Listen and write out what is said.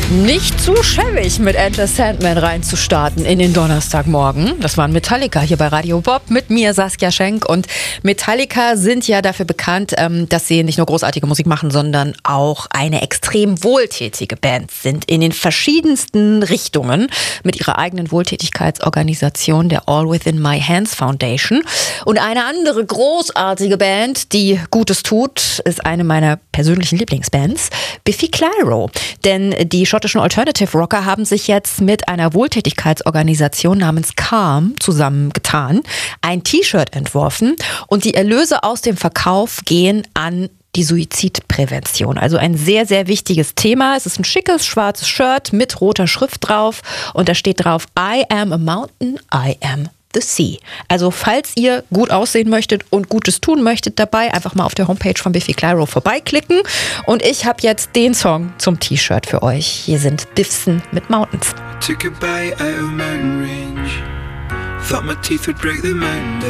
Nicht zu schäbig, mit Enter Sandman reinzustarten in den Donnerstagmorgen. Das waren Metallica hier bei Radio Bob mit mir, Saskia Schenk. Und Metallica sind ja dafür bekannt, dass sie nicht nur großartige Musik machen, sondern auch eine extrem wohltätige Band sind. In den verschiedensten Richtungen mit ihrer eigenen Wohltätigkeitsorganisation, der All Within My Hands Foundation. Und eine andere großartige Band, die Gutes tut, ist eine meiner persönlichen Lieblingsbands, Biffy Clyro. Denn die schottischen Alternative Rocker haben sich jetzt mit einer Wohltätigkeitsorganisation namens Calm zusammengetan, ein T-Shirt entworfen und die Erlöse aus dem Verkauf gehen an die Suizidprävention. Also ein sehr, sehr wichtiges Thema. Es ist ein schickes schwarzes Shirt mit roter Schrift drauf und da steht drauf: I am a mountain, I am the sea. Also falls ihr gut aussehen möchtet und Gutes tun möchtet dabei, einfach mal auf der Homepage von Biffy Clyro vorbeiklicken. Und ich habe jetzt den Song zum T-Shirt für euch. Hier sind Biffsen mit Mountains. Took a bite out of a mountain range. Thought my teeth would break the mountain down.